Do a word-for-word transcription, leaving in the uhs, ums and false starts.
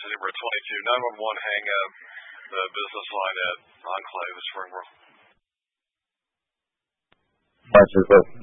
City Number twenty-two, nine one one, hang up the business line at Enclave Spring Grove. Roger,